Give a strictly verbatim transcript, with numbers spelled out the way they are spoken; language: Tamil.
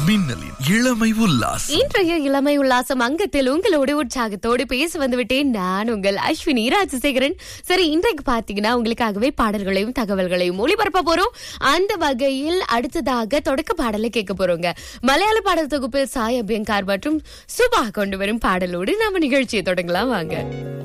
மின்னலின் இளமை உல்லாசம். இன்றைய இளமை உல்லாசம் அங்கத்தில் உங்களோட உற்சாகத்தோடு பேச வந்துவிட்டேன். நான் உங்கள் அஸ்வினி ராஜசேகரன். சரி, இன்றைக்கு பாத்தீங்கன்னா உங்களுக்காகவே பாடல்களையும் தகவல்களையும் ஒளிபரப்ப போறோம். அந்த வகையில் அடுத்ததாக தொடக்க பாடலை கேட்க போறோங்க. மலையாள பாடல் தொகுப்பில் சாய் அபியங்கார் மற்றும் சுபா கொண்டு வரும் பாடலோடு நாம நிகழ்ச்சியை தொடங்கலாம் வாங்க.